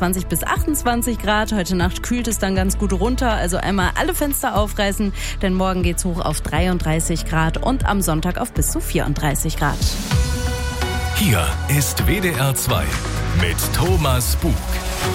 20 bis 28 Grad. Heute Nacht kühlt es dann ganz gut runter. Also einmal alle Fenster aufreißen, denn morgen geht's hoch auf 33 Grad und am Sonntag auf bis zu 34 Grad. Hier ist WDR 2 mit Thomas Bug.